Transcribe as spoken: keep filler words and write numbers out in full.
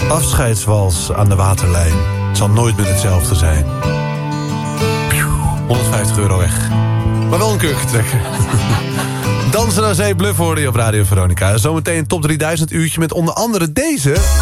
Afscheidswals aan de waterlijn. Het zal nooit meer hetzelfde zijn. honderdvijftig euro weg. Maar wel een kurkje trekken. Dansen aan zee, Bluff hoorde je op Radio Veronica. Zometeen top drieduizend uurtje met onder andere deze...